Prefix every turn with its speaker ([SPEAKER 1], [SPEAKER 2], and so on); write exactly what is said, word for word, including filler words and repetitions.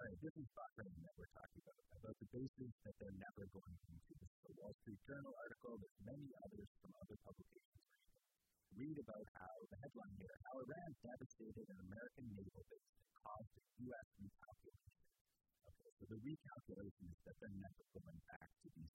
[SPEAKER 1] right, this is Bahrain that we're talking about, about the basis that they're never going into. This is a Wall Street Journal article. There's many others from other publications. Read about how, the headline here, how Iran devastated an American naval base and caused U S recalculation. Okay, so the recalculation is that they're never going back to these